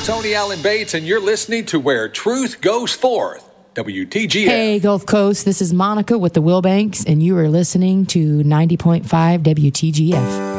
Tony Allen Bates, and you're listening to Where Truth Goes Forth, WTGF. Hey, Gulf Coast, this is Monica with the Wilbanks, and you are listening to 90.5 WTGF.